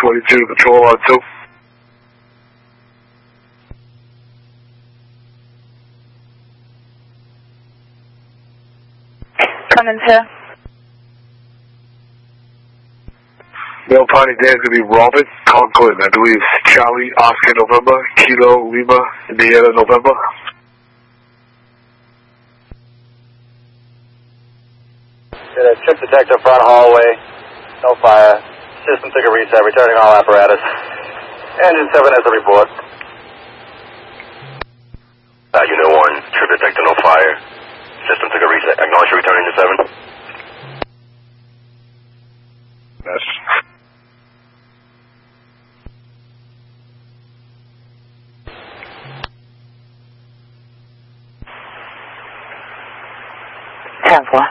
22, control on 2. Coming to. Male party Dan is going to be Robert Conklin, I believe. Charlie, Oscar, November. Kilo, Lima, Indiana, November. Trip detector, front hallway. No fire. System took a reset, returning all apparatus. Engine 7 has a report. Unit 1, trip detector, no fire. System took a reset. Acknowledge returning to 7. Yes. Ten 4.